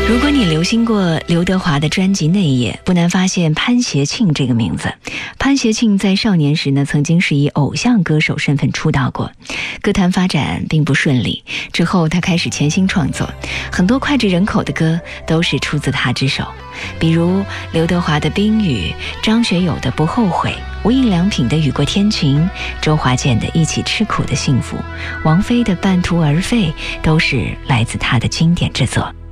如果你留心过刘德华的专辑内页，不难发现潘协庆这个名字。潘协庆在少年时呢，曾经是以偶像歌手身份出道过，歌坛发展并不顺利。之后他开始潜心创作，很多脍炙人口的歌都是出自他之手，比如刘德华的《冰雨》，张学友的《不后悔》，无印良品的《雨过天晴》，周华健的《一起吃苦的幸福》，王菲的《半途而废》，都是来自他的经典之作。